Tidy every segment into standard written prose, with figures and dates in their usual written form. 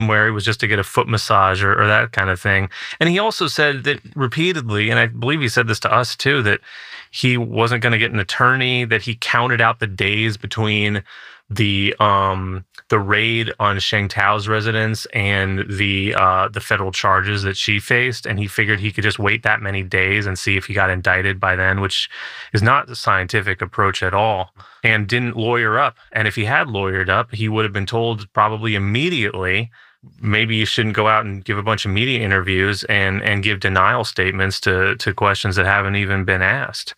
where it was just to get a foot massage or that kind of thing. And he also said that repeatedly, and I believe he said this to us too, that he wasn't going to get an attorney, that he counted out the days between the raid on Sheng Tao's residence and the federal charges that she faced, and he figured he could just wait that many days and see if he got indicted by then, which is not the scientific approach at all, and didn't lawyer up. And if he had lawyered up, he would have been told probably immediately, maybe you shouldn't go out and give a bunch of media interviews and give denial statements to questions that haven't even been asked.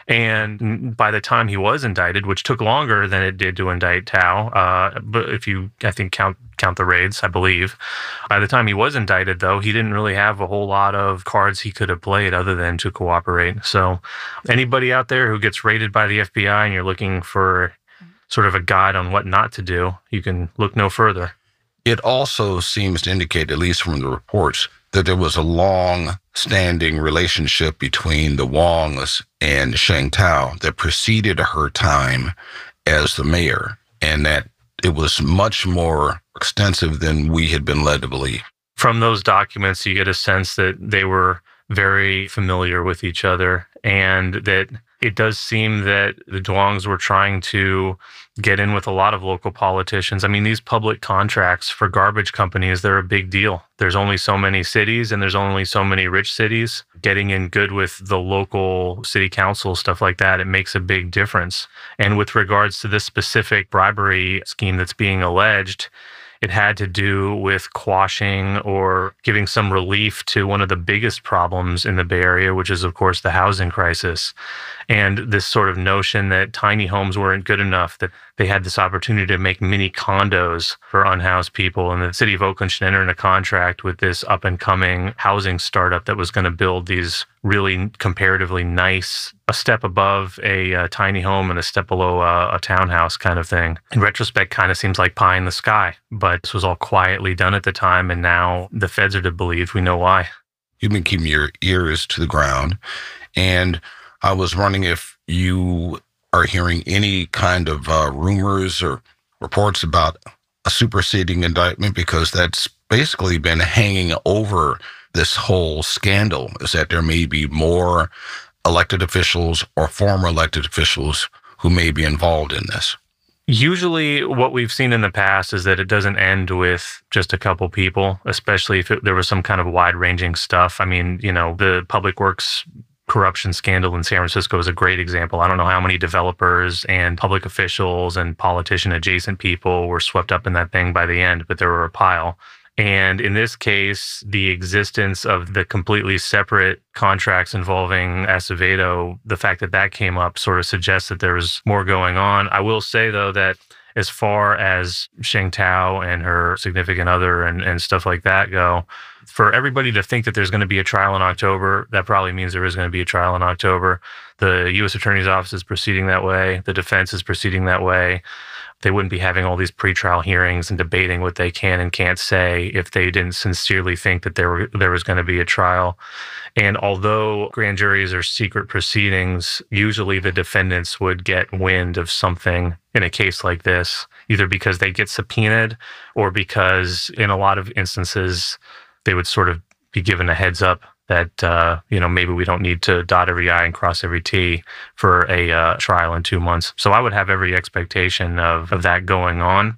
And by the time he was indicted, which took longer than it did to indict Tao, but if you, I think, count the raids, I believe, by the time he was indicted, though, he didn't really have a whole lot of cards he could have played other than to cooperate. So anybody out there who gets raided by the FBI and you're looking for sort of a guide on what not to do, you can look no further. It also seems to indicate, at least from the reports, that there was a long-standing relationship between the Wongs and Sheng Tao that preceded her time as the mayor, and that it was much more extensive than we had been led to believe. From those documents, you get a sense that they were very familiar with each other, and that it does seem that the Duongs were trying to get in with a lot of local politicians. I mean, these public contracts for garbage companies, they're a big deal. There's only so many cities and there's only so many rich cities. Getting in good with the local city council, stuff like that, it makes a big difference. And with regards to this specific bribery scheme that's being alleged, it had to do with quashing or giving some relief to one of the biggest problems in the Bay Area, which is, of course, the housing crisis. And this sort of notion that tiny homes weren't good enough, that they had this opportunity to make mini condos for unhoused people. And the city of Oakland should enter in a contract with this up-and-coming housing startup that was going to build these really comparatively nice, a step above a tiny home and a step below a townhouse kind of thing. In retrospect, kind of seems like pie in the sky, but this was all quietly done at the time, and now the feds are to believe. We know why. You've been keeping your ears to the ground, and I was wondering if you are hearing any kind of rumors or reports about a superseding indictment, because that's basically been hanging over this whole scandal, is that there may be more elected officials or former elected officials who may be involved in this. Usually what we've seen in the past is that it doesn't end with just a couple people, especially if there was some kind of wide-ranging stuff. I mean, you know, the Public Works corruption scandal in San Francisco is a great example. I don't know how many developers and public officials and politician-adjacent people were swept up in that thing by the end, but there were a pile. And in this case, the existence of the completely separate contracts involving Acevedo, the fact that that came up sort of suggests that there was more going on. I will say, though, that as far as Sheng Tao and her significant other and stuff like that go, for everybody to think that there's going to be a trial in October, that probably means there is going to be a trial in October. The U.S. Attorney's Office is proceeding that way. The defense is proceeding that way. They wouldn't be having all these pretrial hearings and debating what they can and can't say if they didn't sincerely think that there was going to be a trial. And although grand juries are secret proceedings, usually the defendants would get wind of something in a case like this, either because they get subpoenaed or because in a lot of instances they would sort of be given a heads up that, maybe we don't need to dot every I and cross every T for a trial in 2 months. So I would have every expectation of that going on.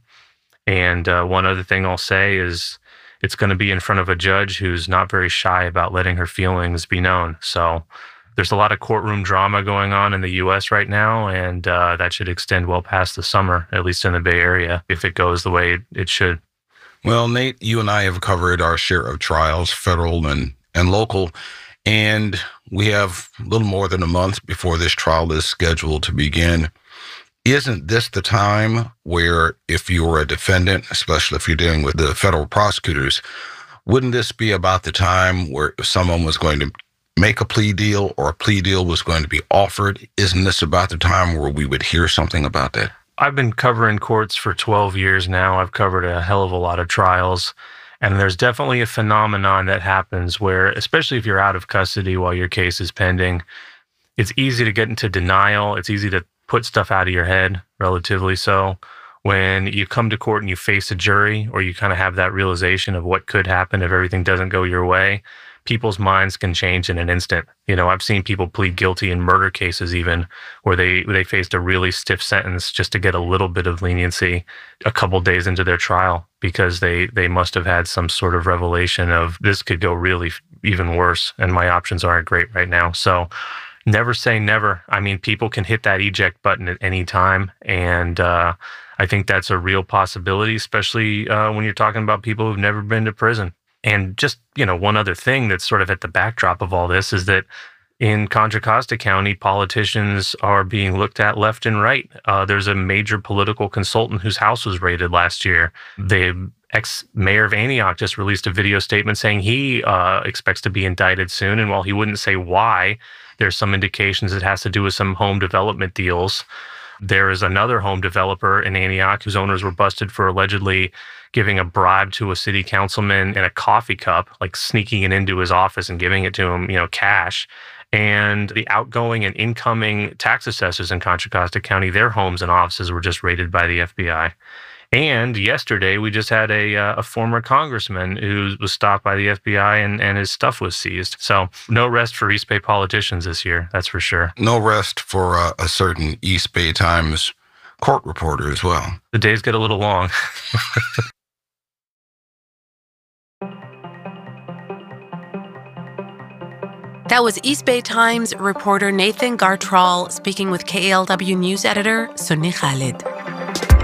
And one other thing I'll say is it's going to be in front of a judge who's not very shy about letting her feelings be known. So there's a lot of courtroom drama going on in the U.S. right now, and that should extend well past the summer, at least in the Bay Area, if it goes the way it should. Well, Nate, you and I have covered our share of trials, federal and local, and we have a little more than a month before this trial is scheduled to begin. Isn't this the time where, if you're a defendant, especially if you're dealing with the federal prosecutors, wouldn't this be about the time where if someone was going to make a plea deal or a plea deal was going to be offered? Isn't this about the time where we would hear something about that? I've been covering courts for 12 years now. I've covered a hell of a lot of trials. And there's definitely a phenomenon that happens where, especially if you're out of custody while your case is pending, it's easy to get into denial. It's easy to put stuff out of your head, relatively so, when you come to court and you face a jury, or you kind of have that realization of what could happen if everything doesn't go your way, people's minds can change in an instant. I've seen people plead guilty in murder cases even, where they faced a really stiff sentence just to get a little bit of leniency a couple days into their trial, because they must have had some sort of revelation of this could go really even worse, and my options aren't great right now. So never say never. I mean, people can hit that eject button at any time, and I think that's a real possibility, especially when you're talking about people who've never been to prison. And just, one other thing that's sort of at the backdrop of all this is that in Contra Costa County, politicians are being looked at left and right. There's a major political consultant whose house was raided last year. The ex-mayor of Antioch just released a video statement saying he expects to be indicted soon. And while he wouldn't say why, there's some indications it has to do with some home development deals. There is another home developer in Antioch whose owners were busted for allegedly giving a bribe to a city councilman in a coffee cup, like sneaking it into his office and giving it to him, cash. And the outgoing and incoming tax assessors in Contra Costa County, their homes and offices were just raided by the FBI. And yesterday, we just had a former congressman who was stopped by the FBI and his stuff was seized. So no rest for East Bay politicians this year, that's for sure. No rest for a certain East Bay Times court reporter as well. The days get a little long. That was East Bay Times reporter Nathan Gartrell speaking with KALW News editor Sunny Khalid.